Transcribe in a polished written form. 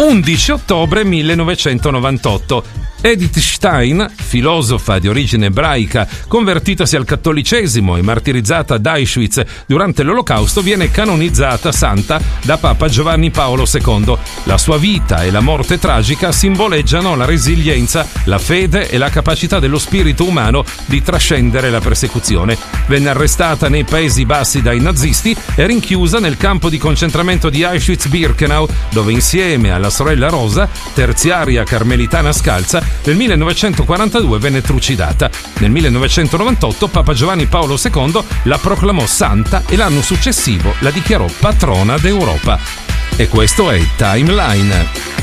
11 ottobre 1998. Edith Stein, filosofa di origine ebraica, convertitasi al cattolicesimo e martirizzata ad Auschwitz durante l'Olocausto, viene canonizzata santa da Papa Giovanni Paolo II. La sua vita e la morte tragica simboleggiano la resilienza, la fede e la capacità dello spirito umano di trascendere la persecuzione. Venne arrestata nei Paesi Bassi dai nazisti e rinchiusa nel campo di concentramento di Auschwitz-Birkenau, dove insieme alla sorella Rosa, terziaria carmelitana scalza, nel 1942 venne trucidata. Nel 1998 Papa Giovanni Paolo II la proclamò santa e l'anno successivo la dichiarò patrona d'Europa. E questo è Timeline.